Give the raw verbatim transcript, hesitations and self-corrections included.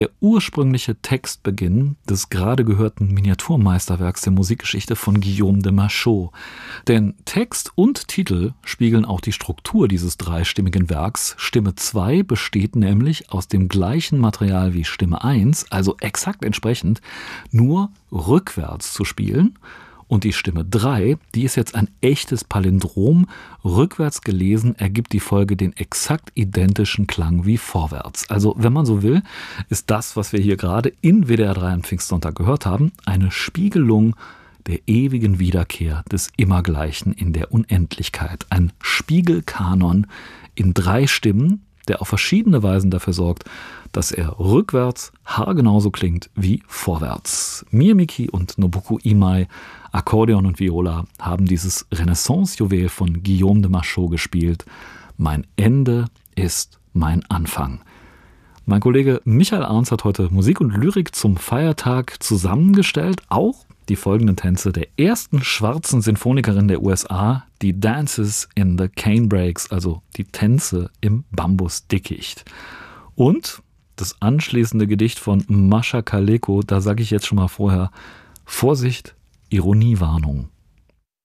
Der ursprüngliche Textbeginn des gerade gehörten Miniaturmeisterwerks der Musikgeschichte von Guillaume de Machaut. Denn Text und Titel spiegeln auch die Struktur dieses dreistimmigen Werks. Stimme zwei besteht nämlich aus dem gleichen Material wie Stimme eins, also exakt entsprechend, nur rückwärts zu spielen. Und die Stimme drei, die ist jetzt ein echtes Palindrom. Rückwärts gelesen ergibt die Folge den exakt identischen Klang wie vorwärts. Also, wenn man so will, ist das, was wir hier gerade in W D R drei am Pfingstsonntag gehört haben, eine Spiegelung der ewigen Wiederkehr des Immergleichen in der Unendlichkeit. Ein Spiegelkanon in drei Stimmen, der auf verschiedene Weisen dafür sorgt, dass er rückwärts haargenauso klingt wie vorwärts. Miyamiki und Nobuko Imai, Akkordeon und Viola, haben dieses Renaissance-Juwel von Guillaume de Machaut gespielt. Mein Ende ist mein Anfang. Mein Kollege Michael Arns hat heute Musik und Lyrik zum Feiertag zusammengestellt, auch die folgenden Tänze der ersten schwarzen Sinfonikerin der U S A, die Dances in the Canebrakes, also die Tänze im Bambusdickicht. Und das anschließende Gedicht von Mascha Kaleko, da sage ich jetzt schon mal vorher, Vorsicht, Ironiewarnung.